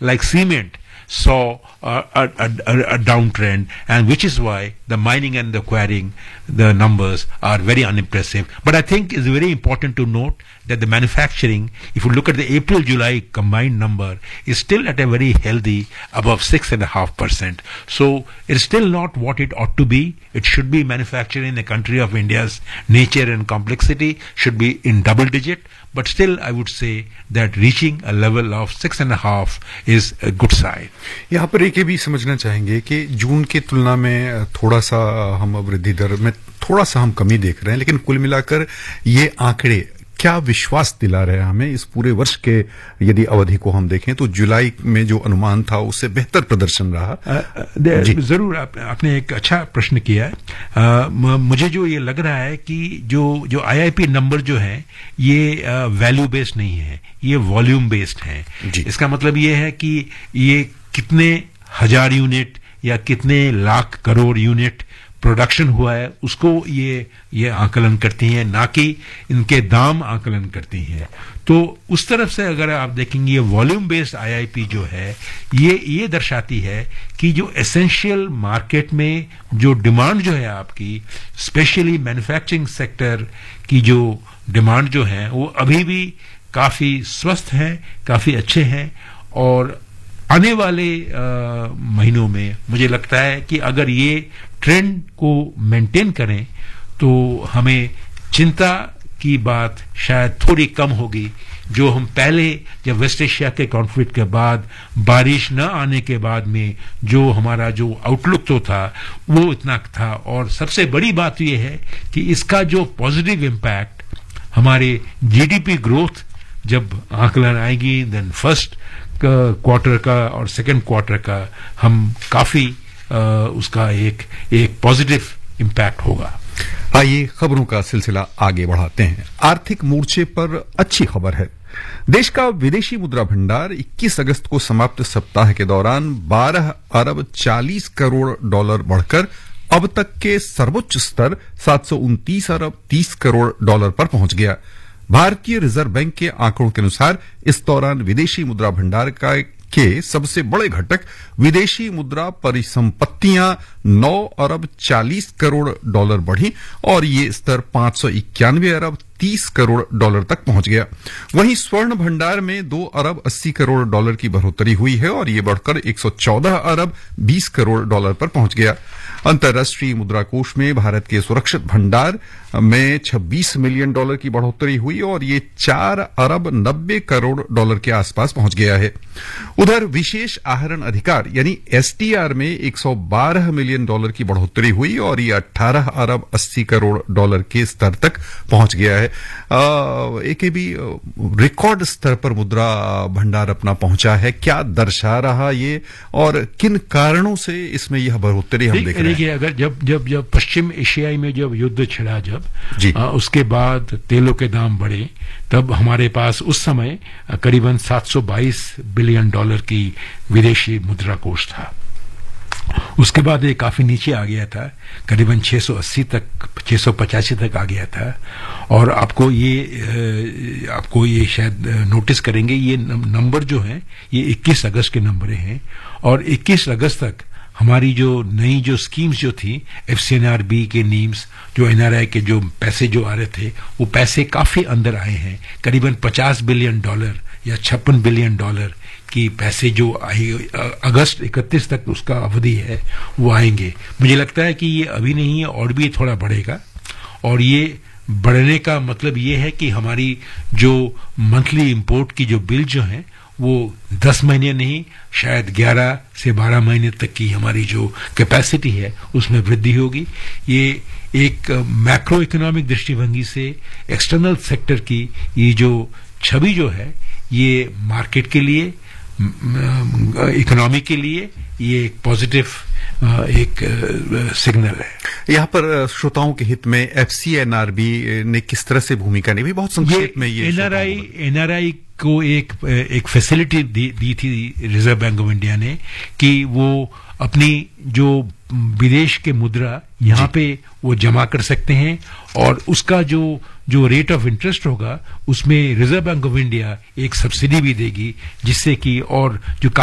like cement saw a downtrend, and which is why the mining and the quarrying, the numbers are very unimpressive. But I think it's very important to note that the manufacturing, if you look at the April-July combined number, is still at a very healthy above 6.5%. So it's still not what it ought to be. It should be manufactured in a country of India's nature and complexity, should be in double digit. But still, I would say that reaching a level of 6.5 is a good sign. यहाँ पर एक भी समझना चाहेंगे कि जून की तुलना में थोड़ा सा हम वृद्धि दर में थोड़ा सा हम कमी देख रहे हैं, लेकिन कुल मिलाकर ये आंकड़े क्या विश्वास दिला रहे हैं हमें इस पूरे वर्ष के यदि अवधि को हम देखें तो जुलाई में जो अनुमान था उससे बेहतर प्रदर्शन रहा। जरूर आपने एक अच्छा प्रश्न किया है। मुझे जो ये लग रहा है कि जो आईआईपी नंबर जो है ये वैल्यू बेस्ड नहीं है, ये वॉल्यूम बेस्ड है। इसका मतलब ये है कि ये कितने हजार यूनिट या कितने लाख करोड़ यूनिट प्रोडक्शन हुआ है उसको ये आकलन करती हैं, ना कि इनके दाम आकलन करती हैं। तो उस तरफ से अगर आप देखेंगे ये वॉल्यूम बेस्ड आईआईपी जो है ये दर्शाती है कि जो एसेंशियल मार्केट में जो डिमांड जो है आपकी, स्पेशली मैन्युफैक्चरिंग सेक्टर की जो डिमांड जो है वो अभी भी काफी स्वस्थ है, काफी अच्छे हैं। और आने वाले महीनों में मुझे लगता है कि अगर ये ट्रेंड को मेंटेन करें तो हमें चिंता की बात शायद थोड़ी कम होगी। जो हम पहले जब वेस्ट एशिया के कॉन्फ्लिक्ट के बाद बारिश न आने के बाद में जो हमारा जो आउटलुक तो था वो इतना था, और सबसे बड़ी बात यह है कि इसका जो पॉजिटिव इम्पैक्ट हमारे जीडीपी ग्रोथ जब आकलन आएगी, देन फर्स्ट क्वार्टर का और सेकंड क्वार्टर का हम काफी उसका एक पॉजिटिव इम्पैक्ट होगा। आइए खबरों का सिलसिला आगे बढ़ाते हैं। आर्थिक मोर्चे पर अच्छी खबर है। देश का विदेशी मुद्रा भंडार 21 अगस्त को समाप्त सप्ताह के दौरान 12 अरब 40 करोड़ डॉलर बढ़कर अब तक के सर्वोच्च स्तर 729 अरब 30 करोड़ डॉलर पर पहुंच गया। भारतीय रिजर्व बैंक के आंकड़ों के अनुसार इस दौरान विदेशी मुद्रा भंडार के सबसे बड़े घटक विदेशी मुद्रा परिसंपत्तियां 9 अरब 40 करोड़ डॉलर बढ़ी और ये स्तर 591 अरब 30 करोड़ डॉलर तक पहुंच गया। वहीं स्वर्ण भंडार में 2 अरब 80 करोड़ डॉलर की बढ़ोतरी हुई है और ये बढ़कर 114 अरब 20 करोड़ डॉलर पर पहुंच गया। अंतर्राष्ट्रीय मुद्रा कोष में भारत के सुरक्षित भंडार में 26 मिलियन डॉलर की बढ़ोतरी हुई और ये 4 अरब 90 करोड़ डॉलर के आसपास पहुंच गया है। उधर विशेष आहरण अधिकार यानी एसटीआर में 112 मिलियन डॉलर की बढ़ोतरी हुई और ये 18 अरब 80 करोड़ डॉलर के स्तर तक पहुंच गया है। एक भी रिकॉर्ड स्तर पर मुद्रा भंडार अपना पहुंचा है। क्या दर्शा रहा ये और किन कारणों से इसमें यह बढ़ोतरी हम देख रहे हैं? देखिए, अगर जब पश्चिम एशियाई में जब युद्ध छिड़ा उसके बाद तेलों के दाम बढ़े, तब हमारे पास उस समय करीबन 722 बिलियन डॉलर की विदेशी मुद्रा कोष था। उसके बाद ये काफी नीचे आ गया था, करीबन 680 तक 685 तक आ गया था। और आपको ये शायद नोटिस करेंगे, ये नंबर जो है ये 21 अगस्त के नंबर हैं और 21 अगस्त तक हमारी जो नई जो स्कीम्स जो थी एफसीएनआरबी के नीम्स, जो एनआरआई के जो पैसे जो आ रहे थे वो पैसे काफी अंदर आए हैं। करीबन 50 बिलियन डॉलर या 56 बिलियन डॉलर की पैसे जो आई अगस्त 31 तक उसका अवधि है वो आएंगे। मुझे लगता है कि ये अभी नहीं है और भी थोड़ा बढ़ेगा। और ये बढ़ने का मतलब ये है कि हमारी जो मंथली इंपोर्ट की जो बिल जो है वो 10 महीने नहीं, शायद 11 से 12 महीने तक की हमारी जो कैपेसिटी है उसमें वृद्धि होगी। ये एक मैक्रो इकोनॉमिक दृष्टिभंगी से एक्सटर्नल सेक्टर की ये जो छवि जो है ये मार्केट के लिए, इकोनॉमी के लिए ये एक पॉजिटिव एक सिग्नल है। यहाँ पर श्रोताओं के हित में एफसीएनआरबी ने किस तरह से भूमिका निभाई, बहुत संक्षेप में ये एनआरआई को एक फैसिलिटी दी थी रिजर्व बैंक ऑफ इंडिया ने कि वो अपनी जो विदेश के मुद्रा यहाँ पे वो जमा कर सकते हैं और उसका जो रेट ऑफ इंटरेस्ट होगा उसमें रिजर्व बैंक ऑफ इंडिया एक सब्सिडी भी देगी, जिससे कि और जो